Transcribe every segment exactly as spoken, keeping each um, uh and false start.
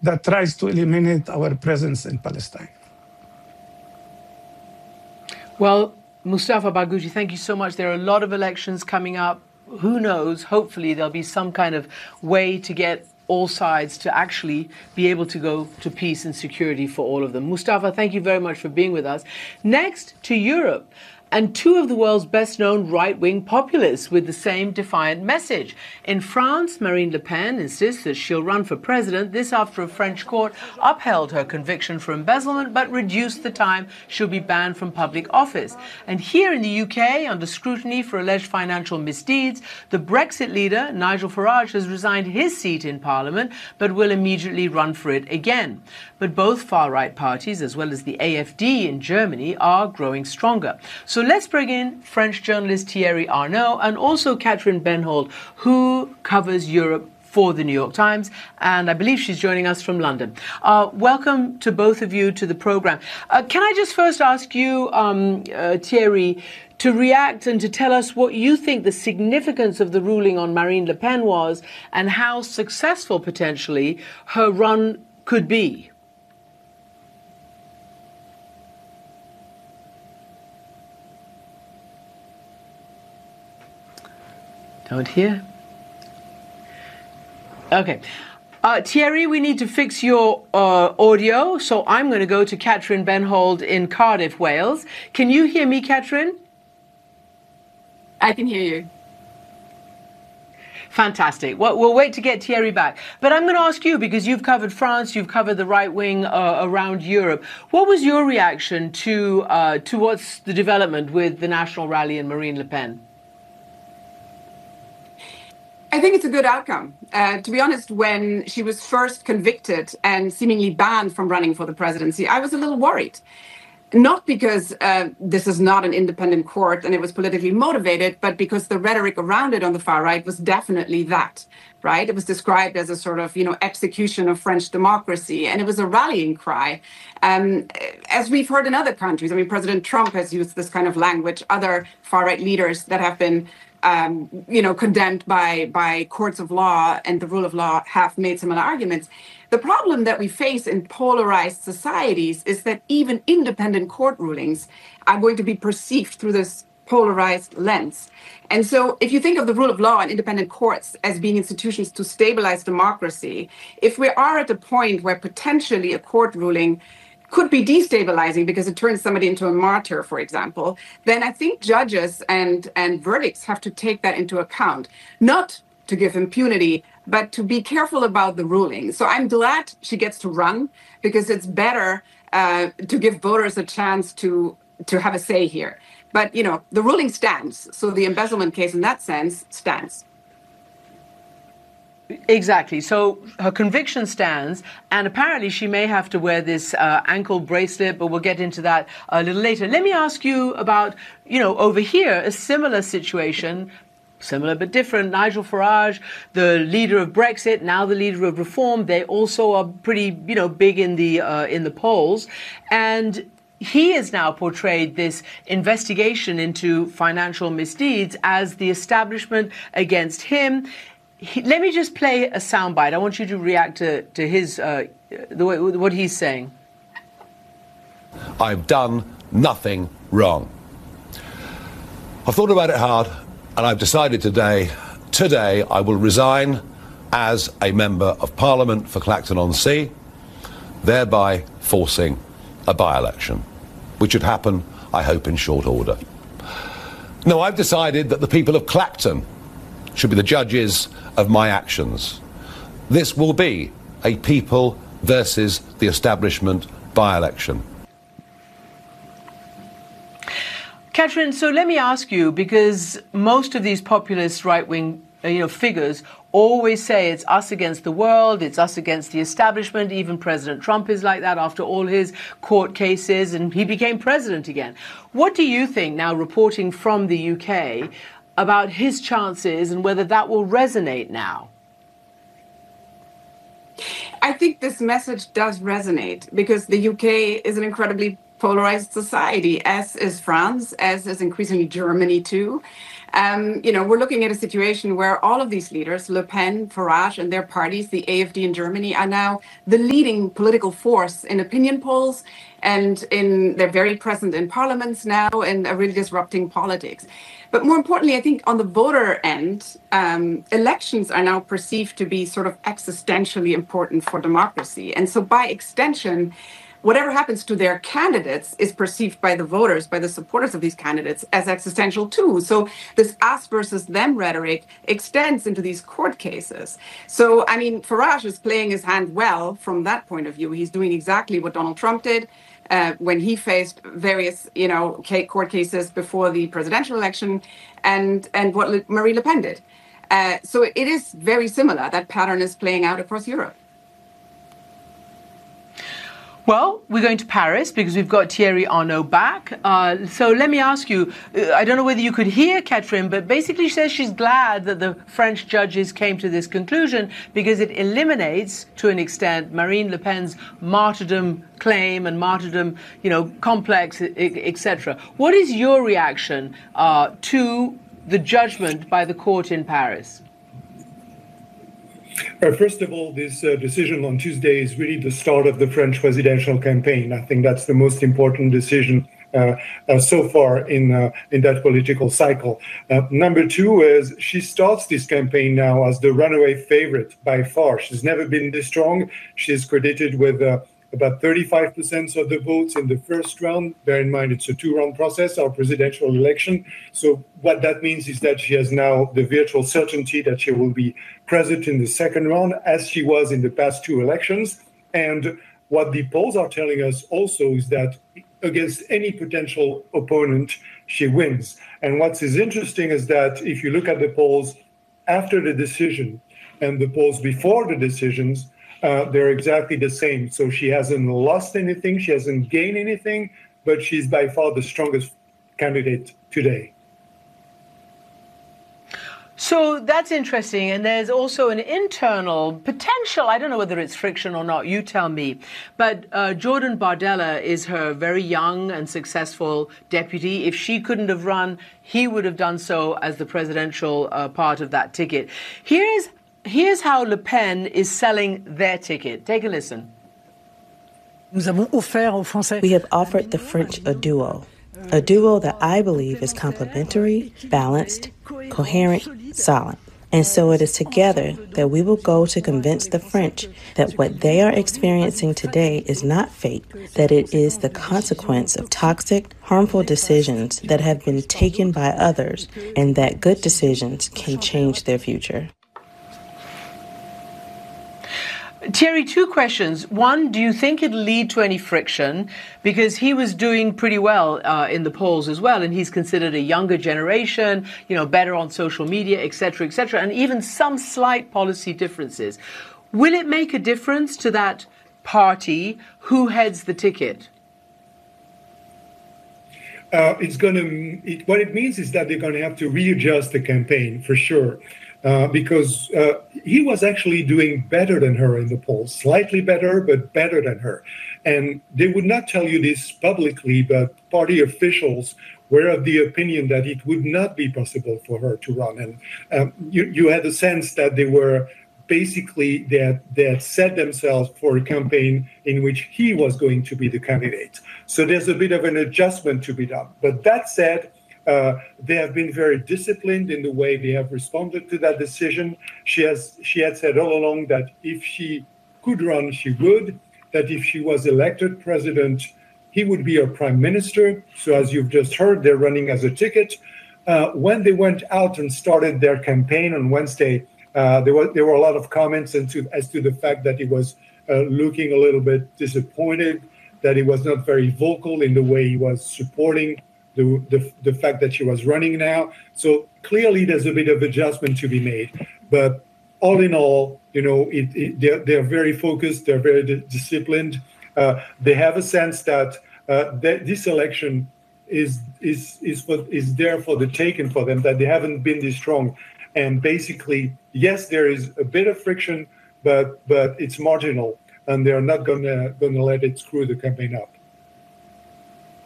that tries to eliminate our presence in Palestine. Well, Mustafa Barghouti, thank you so much. There are a lot of elections coming up. Who knows? Hopefully there'll be some kind of way to get all sides to actually be able to go to peace and security for all of them. Mustafa, thank you very much for being with us. Next to Europe, and two of the world's best-known right-wing populists with the same defiant message. In France, Marine Le Pen insists that she'll run for president, this after a French court upheld her conviction for embezzlement but reduced the time she'll be banned from public office. And here in the U K, under scrutiny for alleged financial misdeeds, the Brexit leader, Nigel Farage, has resigned his seat in Parliament but will immediately run for it again. But both far-right parties, as well as the A F D in Germany, are growing stronger. So let's bring in French journalist Thierry Arnaud and also Catherine Benhold, who covers Europe for the New York Times, and I believe she's joining us from London. Uh, welcome to both of you to the program. Uh, can I just first ask you, um, uh, Thierry, to react and to tell us what you think the significance of the ruling on Marine Le Pen was and how successful, potentially, her run could be? Don't hear. Okay. Uh, Thierry, we need to fix your uh, audio, so I'm going to go to Catherine Benhold in Cardiff, Wales. Can you hear me, Catherine? I can hear you. Fantastic. Well, we'll wait to get Thierry back. But I'm going to ask you, because you've covered France, you've covered the right wing uh, around Europe. What was your reaction to, uh, to what's the development with the National Rally and Marine Le Pen? I think it's a good outcome. Uh, to be honest, when she was first convicted and seemingly banned from running for the presidency, I was a little worried. Not because uh, this is not an independent court and it was politically motivated, but because the rhetoric around it on the far right was definitely that, right? It was described as a sort of, you know, execution of French democracy, and it was a rallying cry. Um, as we've heard in other countries, I mean, President Trump has used this kind of language, other far right leaders that have been Um, you know, condemned by by courts of law and the rule of law have made similar arguments. The problem that we face in polarized societies is that even independent court rulings are going to be perceived through this polarized lens. And so if you think of the rule of law and independent courts as being institutions to stabilize democracy, if we are at a point where potentially a court ruling could be destabilizing because it turns somebody into a martyr, for example, then I think judges and, and verdicts have to take that into account, not to give impunity, but to be careful about the ruling. So I'm glad she gets to run, because it's better uh, to give voters a chance to, to have a say here. But, you know, the ruling stands. So the embezzlement case in that sense stands. Exactly. So her conviction stands, and apparently she may have to wear this uh, ankle bracelet, but we'll get into that a little later. Let me ask you about, you know, over here, a similar situation, similar but different. Nigel Farage, the leader of Brexit, now the leader of Reform, they also are pretty, you know, big in the uh, in the polls. And he has now portrayed this investigation into financial misdeeds as the establishment against him. He, let me just play a soundbite. I want you to react to, to his, uh, the way, what he's saying. I've done nothing wrong. I've thought about it hard, and I've decided today, today I will resign as a member of Parliament for Clacton-on-Sea, thereby forcing a by-election, which would happen, I hope, in short order. No, I've decided that the people of Clacton should be the judges of my actions. This will be a people versus the establishment by-election. Catherine, so let me ask you, because most of these populist right-wing you know, figures always say it's us against the world, it's us against the establishment. Even President Trump is like that after all his court cases, and he became president again. What do you think, now reporting from the U K, about his chances and whether that will resonate now? I think this message does resonate because the U K is an incredibly polarized society, as is France, as is increasingly Germany too. Um, you know, we're looking at a situation where all of these leaders, Le Pen, Farage, and their parties, the A F D in Germany, are now the leading political force in opinion polls, and in they're very present in parliaments now and are really disrupting politics. But more importantly, I think on the voter end, um, elections are now perceived to be sort of existentially important for democracy. And so by extension, whatever happens to their candidates is perceived by the voters, by the supporters of these candidates, as existential too. So this us versus them rhetoric extends into these court cases. So, I mean, Farage is playing his hand well from that point of view. He's doing exactly what Donald Trump did uh, when he faced various, you know, court cases before the presidential election, and, and what Le- Marie Le Pen did. Uh, so it is very similar. That pattern is playing out across Europe. Well, we're going to Paris because we've got Thierry Arnaud back. Uh, so let me ask you, uh, I don't know whether you could hear Catherine, but basically she says she's glad that the French judges came to this conclusion because it eliminates, to an extent, Marine Le Pen's martyrdom claim and martyrdom, you know, complex, et cetera. What is your reaction uh, to the judgment by the court in Paris? Uh, first of all, this uh, decision on Tuesday is really the start of the French presidential campaign. I think that's the most important decision uh, uh, so far in uh, in that political cycle. Uh, number two is she starts this campaign now as the runaway favorite by far. She's never been this strong. She's credited with uh, about thirty-five percent of the votes in the first round. Bear in mind, it's a two-round process, our presidential election. So what that means is that she has now the virtual certainty that she will be present in the second round, as she was in the past two elections. And what the polls are telling us also is that against any potential opponent, she wins. And what is interesting is that if you look at the polls after the decision and the polls before the decisions, Uh, they're exactly the same. So she hasn't lost anything, she hasn't gained anything, but she's by far the strongest candidate today. So that's interesting. And there's also an internal potential, I don't know whether it's friction or not, you tell me. But uh, Jordan Bardella is her very young and successful deputy. If she couldn't have run, he would have done so as the presidential uh, part of that ticket. Here's Here's how Le Pen is selling their ticket. Take a listen. We have offered the French a duo, a duo that I believe is complementary, balanced, coherent, solid. And so it is together that we will go to convince the French that what they are experiencing today is not fate, that it is the consequence of toxic, harmful decisions that have been taken by others, and that good decisions can change their future. Thierry, two questions. One, do you think it'll lead to any friction? Because he was doing pretty well uh, in the polls as well, and he's considered a younger generation, you know, better on social media, et cetera, et cetera, and even some slight policy differences. Will it make a difference to that party who heads the ticket? Uh, it's going to. It, what it means is that they're going to have to readjust the campaign for sure. Uh, because uh, he was actually doing better than her in the polls, slightly better, but better than her. And they would not tell you this publicly, but party officials were of the opinion that it would not be possible for her to run. And um, you, you had a sense that they were basically, they had, they had set themselves for a campaign in which he was going to be the candidate. So there's a bit of an adjustment to be done. But that said, Uh, they have been very disciplined in the way they have responded to that decision. She has she had said all along that if she could run, she would, that if she was elected president, he would be our prime minister. So as you've just heard, they're running as a ticket. Uh, when they went out and started their campaign on Wednesday, uh, there, were, there were a lot of comments into, as to the fact that he was uh, looking a little bit disappointed, that he was not very vocal in the way he was supporting The, the the fact that she was running now. So clearly there's a bit of adjustment to be made. But all in all, you know, it, it, they're, they're very focused, they're very di- disciplined. Uh, they have a sense that uh, th- this election is is is for, is there for the taking for them, that they haven't been this strong. And basically, yes, there is a bit of friction, but but it's marginal, and they're not gonna gonna let it screw the campaign up.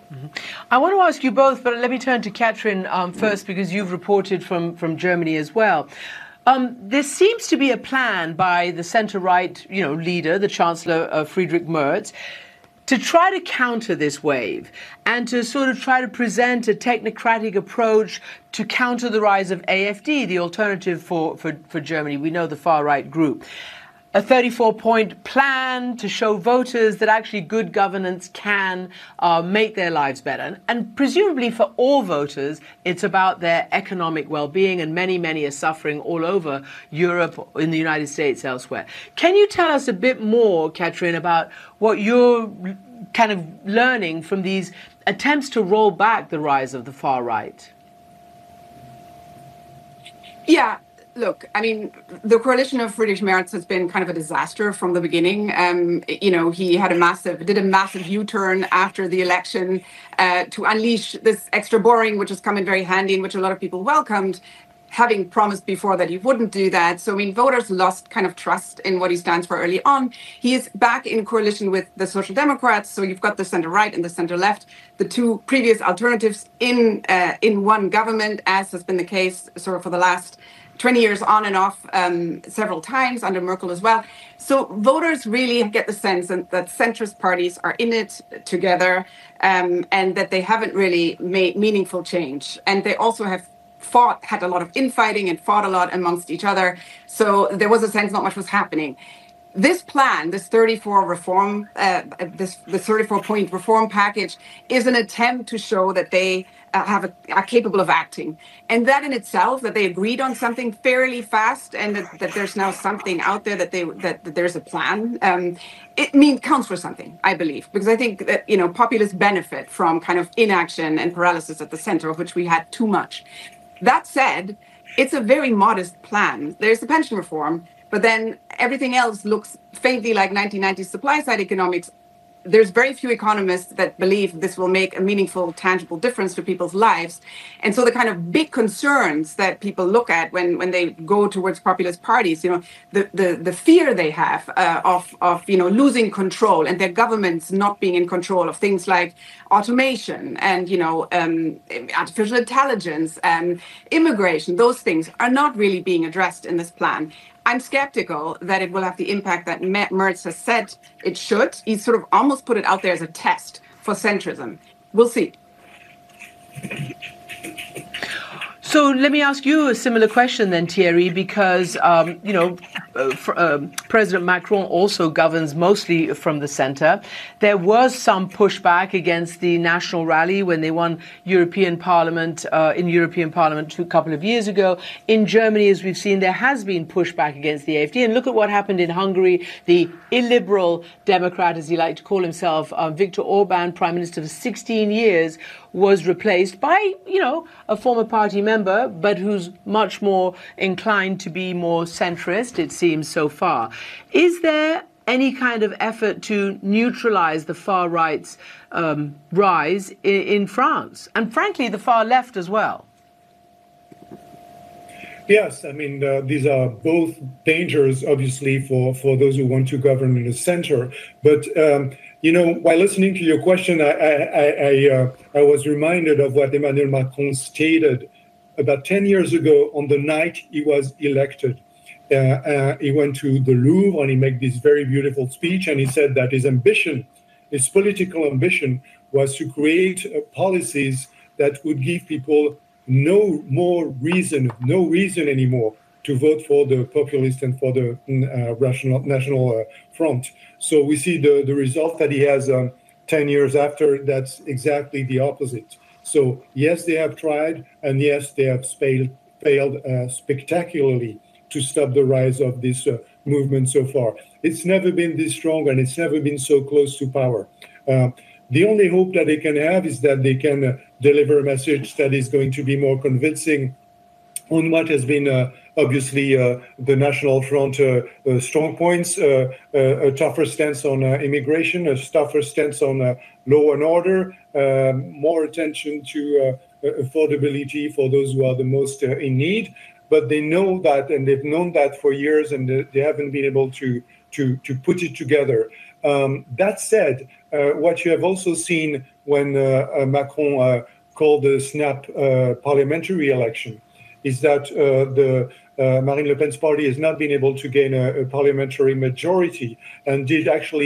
Mm-hmm. I want to ask you both, but let me turn to Katrin um, first, because you've reported from, from Germany as well. Um, there seems to be a plan by the centre-right, you know, leader, the Chancellor uh, Friedrich Merz, to try to counter this wave and to sort of try to present a technocratic approach to counter the rise of A F D, the alternative for, for, for Germany. We know the far-right group. A thirty-four point plan to show voters that actually good governance can uh, make their lives better. And, and presumably for all voters, it's about their economic well-being, and many, many are suffering all over Europe, in the United States, elsewhere. Can you tell us a bit more, Katrin, about what you're kind of learning from these attempts to roll back the rise of the far right? Yeah. Look, I mean, the coalition of Friedrich Merz has been kind of a disaster from the beginning. Um, you know, he had a massive, did a massive U-turn after the election uh, to unleash this extra borrowing, which has come in very handy and which a lot of people welcomed, having promised before that he wouldn't do that. So, I mean, voters lost kind of trust in what he stands for early on. He is back in coalition with the Social Democrats. So you've got the center-right and the center-left, the two previous alternatives in uh, in one government, as has been the case sort of for the last twenty years on and off, um, several times under Merkel as well. So voters really get the sense that, that centrist parties are in it together um, and that they haven't really made meaningful change. And they also have fought, had a lot of infighting and fought a lot amongst each other. So there was a sense not much was happening. This plan, this thirty-four reform, uh, this the thirty-four point reform package, is an attempt to show that they uh, have a, are capable of acting, and that in itself, that they agreed on something fairly fast, and that, that there's now something out there that they that, that there's a plan. Um, it means counts for something, I believe, because I think that you know populists benefit from kind of inaction and paralysis at the center, of which we had too much. That said, it's a very modest plan. There's the pension reform. But then everything else looks faintly like nineteen nineties supply-side economics. There's very few economists that believe this will make a meaningful, tangible difference to people's lives. And so the kind of big concerns that people look at when, when they go towards populist parties, you know, the, the, the fear they have uh, of, of, you know, losing control and their governments not being in control of things like automation and, you know, um, artificial intelligence and immigration, those things are not really being addressed in this plan. I'm skeptical that it will have the impact that Merz has said it should. He's sort of almost put it out there as a test for centrism. We'll see. So let me ask you a similar question then, Thierry, because, um, you know, uh, for, uh, President Macron also governs mostly from the centre. There was some pushback against the National Rally when they won European Parliament, uh, in European Parliament a couple of years ago. In Germany, as we've seen, there has been pushback against the A F D. And look at what happened in Hungary. The illiberal Democrat, as he liked to call himself, uh, Viktor Orban, Prime Minister for sixteen years, was replaced by, you know, a former party member, but who's much more inclined to be more centrist, it seems so far. Is there any kind of effort to neutralize the far right's um, rise in, in France? And frankly, the far left as well. Yes, I mean, uh, these are both dangers, obviously, for, for those who want to govern in the center. But, um, you know, while listening to your question, I, I, I, uh, I was reminded of what Emmanuel Macron stated about ten years ago on the night he was elected. Uh, uh, he went to the Louvre and he made this very beautiful speech, and he said that his ambition, his political ambition, was to create uh, policies that would give people no more reason, no reason anymore to vote for the populist and for the uh, rational, national uh, front. So we see the, the result that he has um, ten years after. That's exactly the opposite. So yes, they have tried, and yes, they have failed, failed uh, spectacularly to stop the rise of this uh, movement so far. It's never been this strong, and it's never been so close to power. Uh, The only hope that they can have is that they can uh, deliver a message that is going to be more convincing on what has been uh, obviously uh, the National Front uh, uh, strong points, uh, uh, a tougher stance on uh, immigration, a tougher stance on uh, law and order, uh, more attention to uh, affordability for those who are the most uh, in need. But they know that, and they've known that for years, and they haven't been able to to to put it together. Um, that said, uh, what you have also seen when uh, uh, Macron uh, called the snap uh, parliamentary election, is that uh, the uh, Marine Le Pen's party has not been able to gain a, a parliamentary majority and did actually